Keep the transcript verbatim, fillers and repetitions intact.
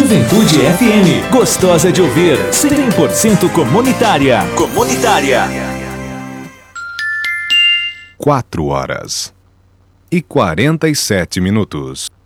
Juventude F M, gostosa de ouvir, cem por cento comunitária. Comunitária. Quatro horas e quarenta e sete minutos.